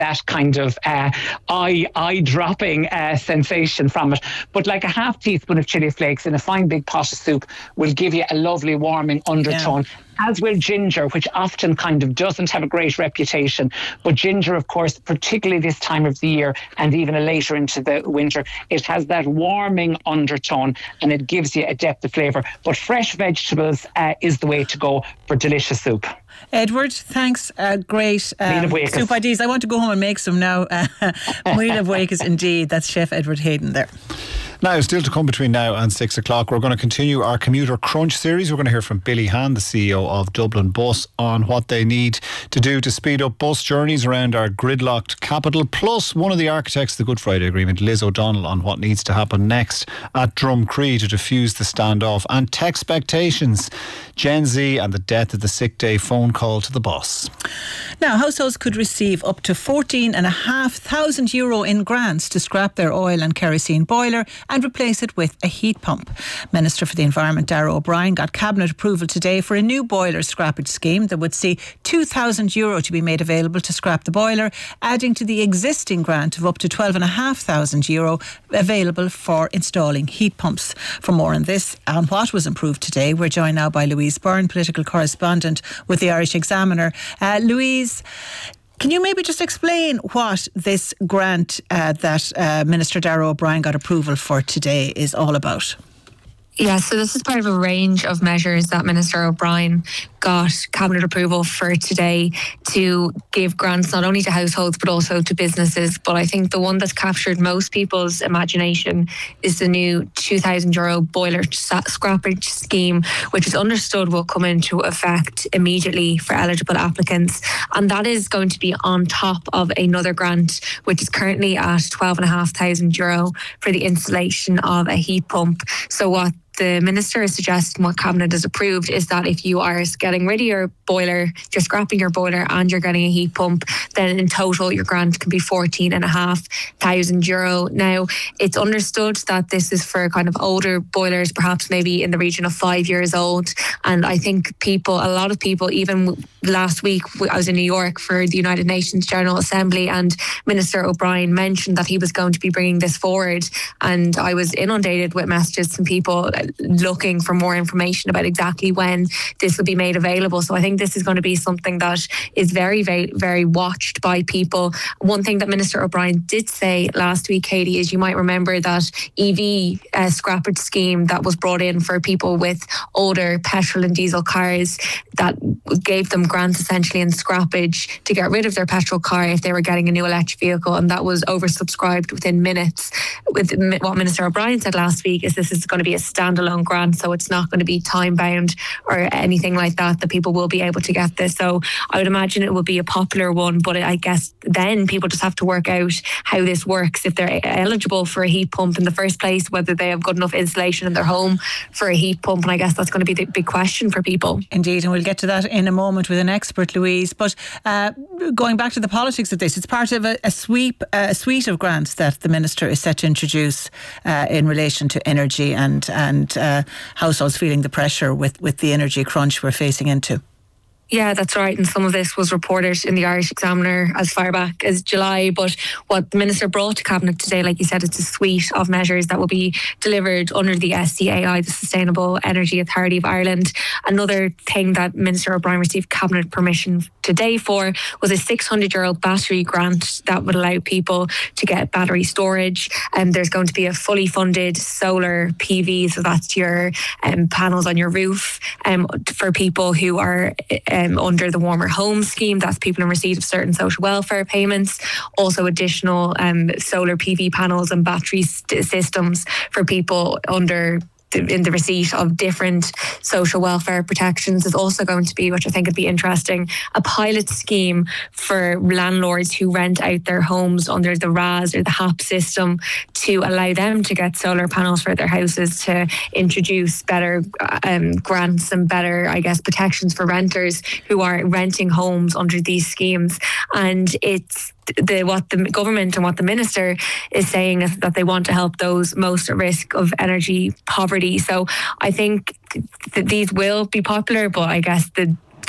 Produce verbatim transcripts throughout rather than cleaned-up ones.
that kind of uh, eye eye dropping uh, sensation from it. But like a half teaspoon of chili flakes in a fine big pot of soup will give you a lovely warming undertone. Yeah. As will ginger, which often kind of doesn't have a great reputation. But ginger, of course, particularly this time of the year and even later into the winter, it has that warming undertone and it gives you a depth of flavour. But fresh vegetables uh, is the way to go for delicious soup. Edward, thanks. Uh, great um, soup ideas. I want to go home and make some now. Uh, Meal of Wakers, indeed. That's Chef Edward Hayden there. Now, still to come between now and six o'clock, we're going to continue our Commuter Crunch series. We're going to hear from Billy Hann, the C E O of Dublin Bus, on what they need to do to speed up bus journeys around our gridlocked capital. Plus, one of the architects of the Good Friday Agreement, Liz O'Donnell, on what needs to happen next at Drumcree to defuse the standoff. And tech expectations, Gen Z and the death of the sick day phone call to the boss. Now, households could receive up to fourteen and a half thousand euro in grants to scrap their oil and kerosene boiler and replace it with a heat pump. Minister for the Environment, Darragh O'Brien, got cabinet approval today for a new boiler scrappage scheme that would see two thousand euro to be made available to scrap the boiler, adding to the existing grant of up to twelve and a half thousand euro available for installing heat pumps. For more on this and what was approved today, we're joined now by Louise Byrne, political correspondent with the Irish Examiner. Uh, Louise, can you maybe just explain what this grant uh, that uh, Minister Darragh O'Brien got approval for today is all about? Yeah, so this is part of a range of measures that Minister O'Brien got cabinet approval for today to give grants not only to households but also to businesses. But I think the one that's captured most people's imagination is the new two thousand euro boiler scrappage scheme, which is understood will come into effect immediately for eligible applicants. And that is going to be on top of another grant, which is currently at twelve and a half thousand euro for the installation of a heat pump. So what the Minister is suggesting, what Cabinet has approved, is that if you are getting rid of your boiler, you're scrapping your boiler and you're getting a heat pump, then in total your grant can be fourteen and a half thousand euro. Now, it's understood that this is for kind of older boilers, perhaps maybe in the region of five years old. And I think people, a lot of people, even last week I was in New York for the United Nations General Assembly, and Minister O'Brien mentioned that he was going to be bringing this forward. And I was inundated with messages from people looking for more information about exactly when this will be made available. So I think this is going to be something that is very, very, very watched by people. One thing that Minister O'Brien did say last week, Katie, is you might remember that E V uh, scrappage scheme that was brought in for people with older petrol and diesel cars, that gave them grants essentially in scrappage to get rid of their petrol car if they were getting a new electric vehicle, and that was oversubscribed within minutes. With what Minister O'Brien said last week is this is going to be a standalone grant, so it's not going to be time bound or anything like that, that people will be able to get this. So I would imagine it will be a popular one, but I guess then people just have to work out how this works, if they're eligible for a heat pump in the first place, whether they have good enough insulation in their home for a heat pump. And I guess that's going to be the big question for people. Indeed, and we'll get to that in a moment with an expert, Louise. But uh, going back to the politics of this, it's part of a, a sweep, uh, a suite of grants that the Minister is set to introduce uh, in relation to energy and and uh, households feeling the pressure with, with the energy crunch we're facing into. Yeah, that's right. And some of this was reported in the Irish Examiner as far back as July. But what the Minister brought to Cabinet today, like you said, it's a suite of measures that will be delivered under the S C A I, the Sustainable Energy Authority of Ireland. Another thing that Minister O'Brien received Cabinet permission today for was a six hundred euro battery grant that would allow people to get battery storage. And um, there's going to be a fully funded solar P V, so that's your um, panels on your roof, um, for people who are Um, under the Warmer Home Scheme. That's people in receipt of certain social welfare payments. Also additional um, solar P V panels and battery st- systems for people under in the receipt of different social welfare protections. Is also going to be, which I think would be interesting, a pilot scheme for landlords who rent out their homes under the R A S or the H A P system to allow them to get solar panels for their houses, to introduce better um, grants and better, I guess, protections for renters who are renting homes under these schemes. And it's The, what the government and what the minister is saying is that they want to help those most at risk of energy poverty. So I think th- these will be popular, but I guess the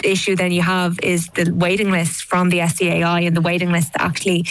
issue then you have is the waiting list from the S C A I, and the waiting list actually